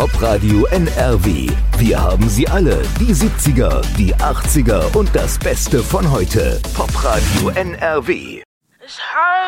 Popradio NRW. Wir haben sie alle. Die 70er, die 80er und das Beste von heute. Popradio NRW. It's hard.